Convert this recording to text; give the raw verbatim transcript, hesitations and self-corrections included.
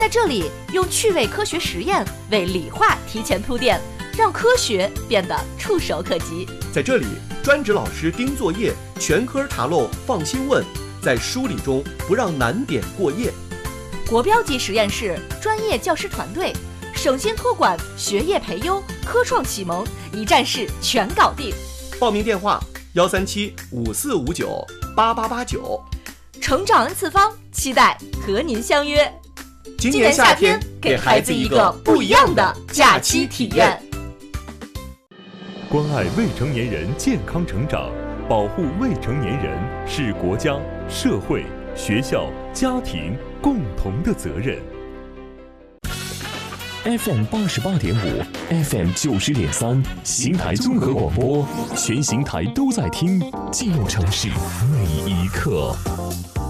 在这里，用趣味科学实验为理化提前铺垫，让科学变得触手可及。 在这里，专职老师盯作业，全科查漏放心问，在梳理中不让难点过夜。 国标级实验室，专业教师团队，省心托管，学业培优，科创启蒙，一站式全搞定。 报名电话：幺三七五四五九八八八九。 成长 N 次方，期待和您相约。 今年夏天，给孩子一个不一样的假期体验。 关爱未成年人健康成长，保护未成年人是国家、社会、学校、家庭共同的责任。 F M 八十八点五 ，F M 九十点三，邢台综合广播，全邢台都在听，记录城市每一刻。